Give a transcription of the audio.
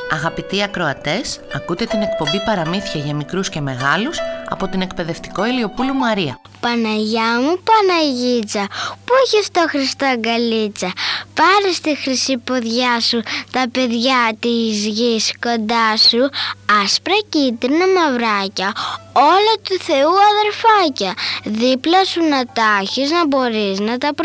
Αγαπητοί ακροατές, ακούτε την εκπομπή Παραμύθια για μικρούς και μεγάλους από την εκπαιδευτικό Ηλιοπούλου Μαρία. Παναγιά μου Παναγίτσα, πού έχεις το Χριστό αγκαλίτσα? Πάρε στη χρυσή ποδιά σου τα παιδιά της γης κοντά σου, άσπρα κίτρινα μαυράκια, όλα του Θεού αδερφάκια. Δίπλα σου να τα έχεις, να μπορείς να τα